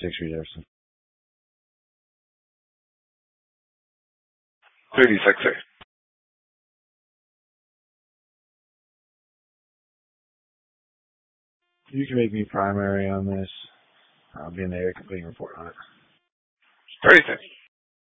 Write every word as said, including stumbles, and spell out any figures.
Six reserves. thirty-six, sir. You can make me primary on this. I'll be in the area complete report on it. thirty-six.